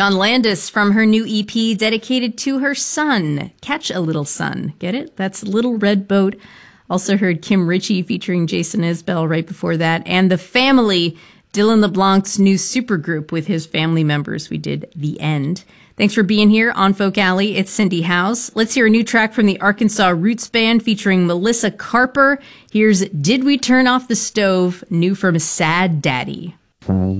Dawn Landis from her new EP dedicated to her son, Catch a Little Sun. Get it? That's Little Red Boat. Also heard Kim Ritchie featuring Jason Isbell right before that. And The Family, Dylan LeBlanc's new supergroup with his family members. We did The End. Thanks for being here on Folk Alley. It's Cindy House. Let's hear a new track from the Arkansas Roots Band featuring Melissa Carper. Here's Did We Turn Off the Stove, new from Sad Daddy. Mm-hmm.